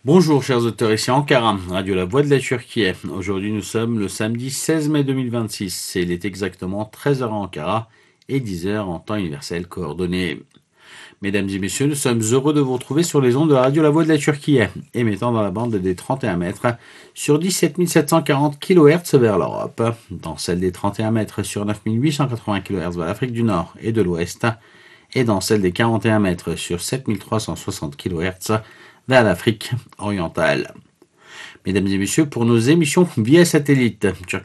Bonjour chers auditeurs, ici Ankara, Radio La Voix de la Turquie. Aujourd'hui nous sommes le samedi 16 mai 2026 et il est exactement 13 heures à Ankara et 10 heures en temps universel coordonné. Mesdames et messieurs, nous sommes heureux de vous retrouver sur les ondes de la Radio La Voix de la Turquie, émettant dans la bande des 31 mètres sur 17 740 kHz vers l'Europe, dans celle des 31 mètres sur 9 880 kHz vers l'Afrique du Nord et de l'Ouest, et dans celle des 41 mètres sur 7 360 kHz vers l'Afrique orientale. Mesdames et messieurs, pour nos émissions via satellite,